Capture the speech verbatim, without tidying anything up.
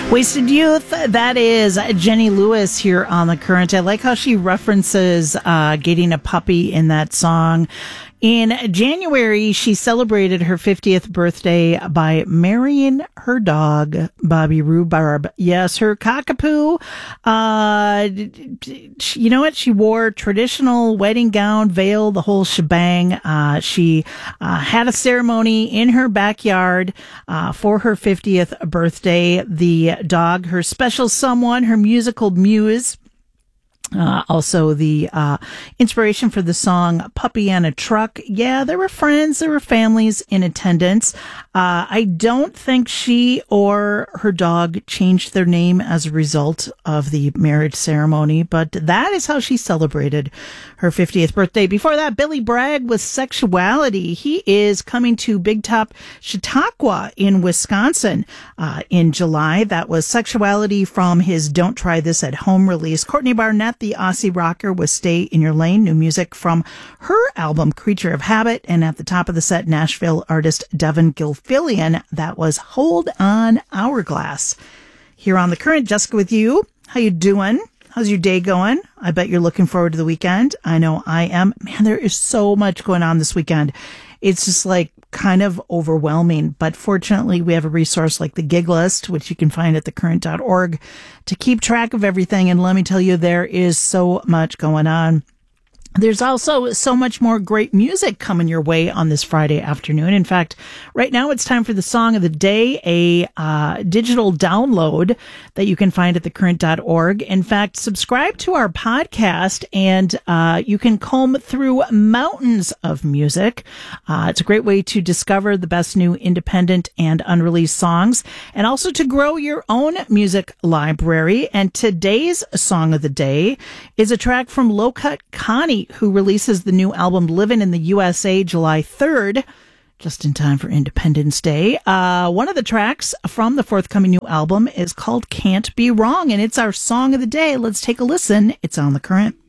Wasted Youth, that is Jenny Lewis here on The Current. I like how she references uh, getting a puppy in that song. In January, she celebrated her fiftieth birthday by marrying her dog, Bobby Rhubarb. Yes, her cockapoo. Uh, you know what? She wore traditional wedding gown, veil, the whole shebang. Uh, she uh, had a ceremony in her backyard uh, for her fiftieth birthday. The dog, her special someone, her musical muse. Uh, also the, uh, inspiration for the song Puppy on a Truck. Yeah, there were friends, there were families in attendance. Uh, I don't think she or her dog changed their name as a result of the marriage ceremony, but that is how she celebrated her fiftieth birthday. Before that, Billy Bragg with Sexuality. He is coming to Big Top Chautauqua in Wisconsin, uh, in July. That was Sexuality from his Don't Try This at Home release. Courtney Barnett, the Aussie rocker, with Stay in Your Lane, new music from her album Creature of Habit. And at the top of the set, Nashville artist Devin Gilfillian, that was Hold On Hourglass. Here on The Current, Jessica with you. How you doing? How's your day going? I bet you're looking forward to the weekend. I know I am. Man, there is so much going on this weekend. It's just like kind of overwhelming, but fortunately we have a resource like the Gig List, which you can find at the current dot org, to keep track of everything. And let me tell you, there is so much going on. There's also so much more great music coming your way on this Friday afternoon. In fact, right now it's time for the Song of the Day, a uh, digital download that you can find at the current dot org. In fact, subscribe to our podcast and uh, you can comb through mountains of music. Uh, it's a great way to discover the best new independent and unreleased songs, and also to grow your own music library. And today's Song of the Day is a track from Low Cut Connie, who releases the new album Livin' in the U S A July third, just in time for Independence Day. Uh, one of the tracks from the forthcoming new album is called Can't Be Wrong, and it's our Song of the Day. Let's take a listen. It's on The Current.